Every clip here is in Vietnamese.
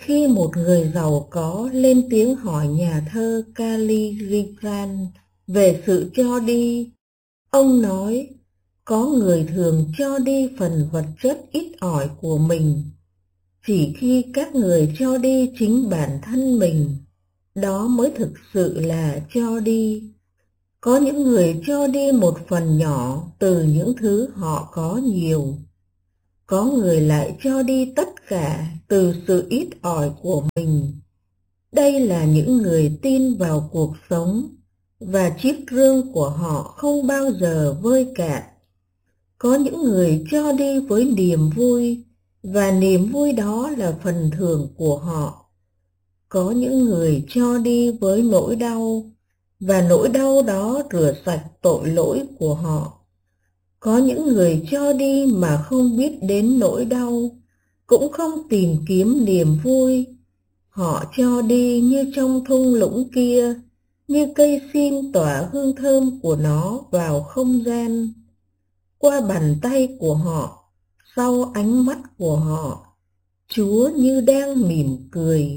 Khi một người giàu có lên tiếng hỏi nhà thơ Khalil Gibran về sự cho đi, ông nói, có người thường cho đi phần vật chất ít ỏi của mình. Chỉ khi các người cho đi chính bản thân mình, đó mới thực sự là cho đi. Có những người cho đi một phần nhỏ từ những thứ họ có nhiều. Có người lại cho đi tất cả từ sự ít ỏi của mình. Đây là những người tin vào cuộc sống, và chiếc rương của họ không bao giờ vơi cạn. Có những người cho đi với niềm vui, và niềm vui đó là phần thưởng của họ. Có những người cho đi với nỗi đau, và nỗi đau đó rửa sạch tội lỗi của họ. Có những người cho đi mà không biết đến nỗi đau, cũng không tìm kiếm niềm vui. Họ cho đi như trong thung lũng kia, như cây sim tỏa hương thơm của nó vào không gian. Qua bàn tay của họ, sau ánh mắt của họ, Chúa như đang mỉm cười.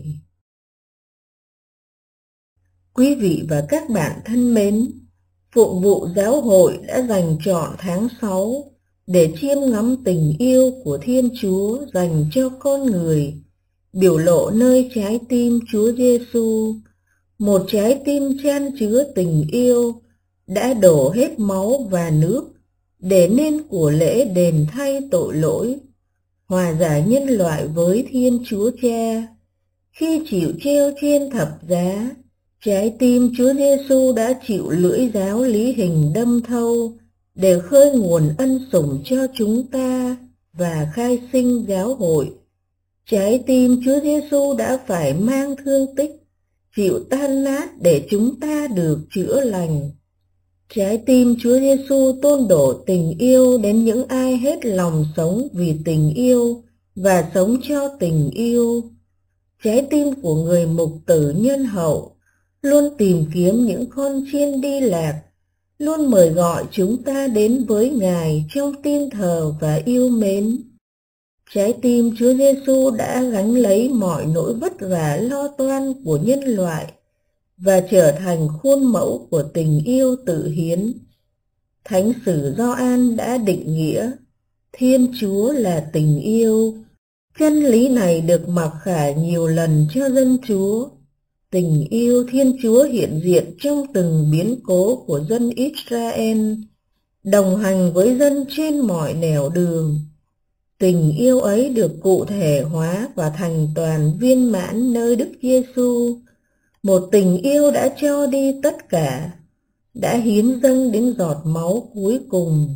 Quý vị và các bạn thân mến, Phụng vụ Giáo hội đã dành trọn tháng 6 để chiêm ngắm tình yêu của Thiên Chúa dành cho con người, biểu lộ nơi trái tim Chúa Giêsu, một trái tim chan chứa tình yêu, đã đổ hết máu và nước để nên của lễ đền thay tội lỗi, hòa giải nhân loại với Thiên Chúa Cha. Khi chịu treo trên thập giá, trái tim Chúa Giêsu đã chịu lưỡi giáo lý hình đâm thâu để khơi nguồn ân sủng cho chúng ta và khai sinh giáo hội. Trái tim Chúa Giêsu đã phải mang thương tích, chịu tan nát để chúng ta được chữa lành. Trái tim Chúa Giêsu tôn đổ tình yêu đến những ai hết lòng sống vì tình yêu và sống cho tình yêu. Trái tim của người mục tử nhân hậu luôn tìm kiếm những con chiên đi lạc, luôn mời gọi chúng ta đến với Ngài trong tin thờ và yêu mến. Trái tim Chúa Giêsu đã gánh lấy mọi nỗi vất vả lo toan của nhân loại và trở thành khuôn mẫu của tình yêu tự hiến. Thánh sử Gioan đã định nghĩa Thiên Chúa là tình yêu. Chân lý này được mặc khải nhiều lần cho dân Chúa. Tình yêu Thiên Chúa hiện diện trong từng biến cố của dân Israel, đồng hành với dân trên mọi nẻo đường. Tình yêu ấy được cụ thể hóa và thành toàn viên mãn nơi Đức Giêsu, một tình yêu đã cho đi tất cả, đã hiến dâng đến giọt máu cuối cùng.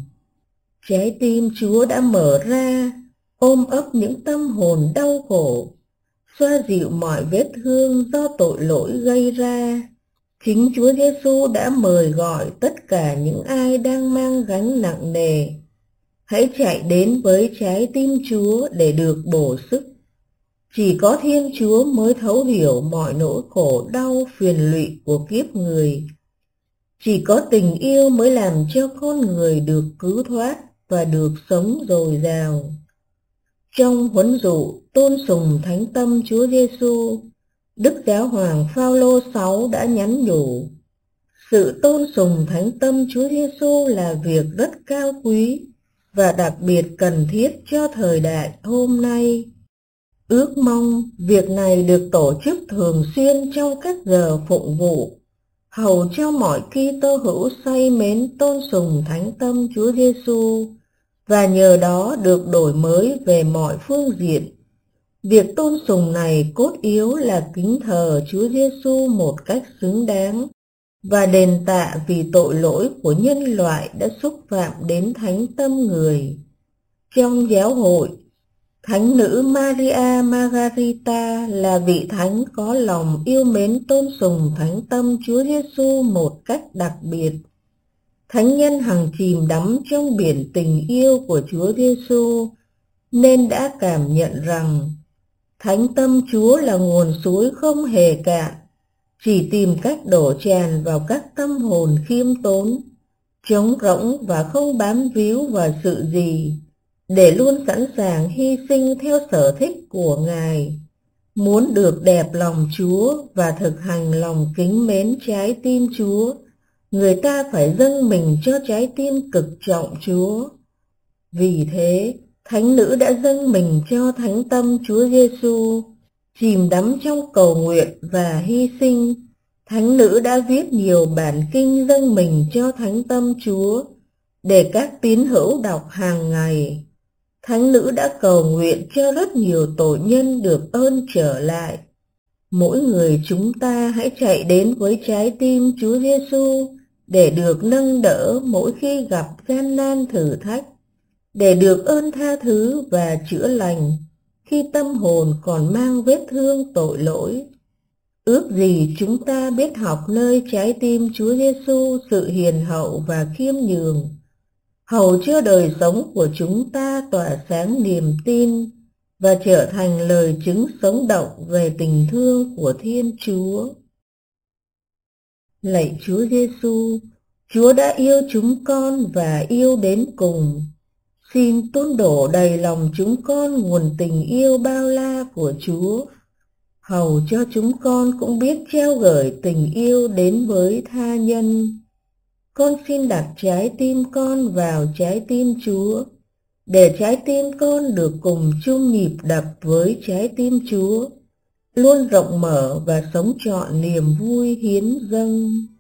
Trái tim Chúa đã mở ra, ôm ấp những tâm hồn đau khổ, xoa dịu mọi vết thương do tội lỗi gây ra. Chính Chúa Giêsu đã mời gọi tất cả những ai đang mang gánh nặng nề. Hãy chạy đến với trái tim Chúa để được bổ sức. Chỉ có Thiên Chúa mới thấu hiểu mọi nỗi khổ đau phiền lụy của kiếp người. Chỉ có tình yêu mới làm cho con người được cứu thoát và được sống dồi dào. Trong huấn dụ tôn sùng thánh tâm Chúa Giêsu, Đức Giáo hoàng Phaolô 6 đã nhắn nhủ: sự tôn sùng thánh tâm Chúa Giêsu là việc rất cao quý và đặc biệt cần thiết cho thời đại hôm nay. Ước mong việc này được tổ chức thường xuyên trong các giờ phụng vụ, hầu cho mọi Kitô hữu say mến tôn sùng thánh tâm Chúa Giêsu và nhờ đó được đổi mới về mọi phương diện. Việc tôn sùng này cốt yếu là kính thờ Chúa Giêsu một cách xứng đáng và đền tạ vì tội lỗi của nhân loại đã xúc phạm đến thánh tâm người. Trong giáo hội, Thánh nữ Maria Margarita là vị thánh có lòng yêu mến tôn sùng thánh tâm Chúa Giêsu một cách đặc biệt. Thánh nhân hằng chìm đắm trong biển tình yêu của Chúa Giêsu nên đã cảm nhận rằng thánh tâm Chúa là nguồn suối không hề cạn, chỉ tìm cách đổ tràn vào các tâm hồn khiêm tốn, trống rỗng và không bám víu vào sự gì, để luôn sẵn sàng hy sinh theo sở thích của Ngài. Muốn được đẹp lòng Chúa và thực hành lòng kính mến trái tim Chúa, người ta phải dâng mình cho trái tim cực trọng Chúa. Vì thế, thánh nữ đã dâng mình cho thánh tâm Chúa Giêsu, chìm đắm trong cầu nguyện và hy sinh. Thánh nữ đã viết nhiều bản kinh dâng mình cho thánh tâm Chúa để các tín hữu đọc hàng ngày. Thánh nữ đã cầu nguyện cho rất nhiều tội nhân được ơn trở lại. Mỗi người chúng ta hãy chạy đến với trái tim Chúa Giêsu để được nâng đỡ mỗi khi gặp gian nan thử thách, để được ơn tha thứ và chữa lành khi tâm hồn còn mang vết thương tội lỗi. Ước gì chúng ta biết học nơi trái tim Chúa Giêsu sự hiền hậu và khiêm nhường, hầu cho đời sống của chúng ta tỏa sáng niềm tin và trở thành lời chứng sống động về tình thương của Thiên Chúa. Lạy Chúa Giêsu, Chúa đã yêu chúng con và yêu đến cùng. Xin tuôn đổ đầy lòng chúng con nguồn tình yêu bao la của Chúa, hầu cho chúng con cũng biết trao gửi tình yêu đến với tha nhân. Con xin đặt trái tim con vào trái tim Chúa, để trái tim con được cùng chung nhịp đập với trái tim Chúa, luôn rộng mở và sống trọn niềm vui hiến dâng.